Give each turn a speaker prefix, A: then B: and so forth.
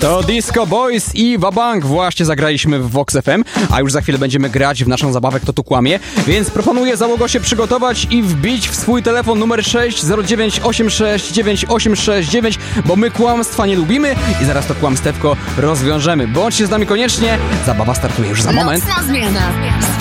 A: To Disco Boys i Wabank właśnie zagraliśmy w Vox FM, a już za chwilę będziemy grać w naszą zabawę Kto tu kłamie, więc proponuję załogo się przygotować i wbić w swój telefon numer 609869869, bo my kłamstwa nie lubimy i zaraz to kłamstewko rozwiążemy. Bądźcie z nami koniecznie, zabawa startuje już za moment.
B: Nocna zmiana.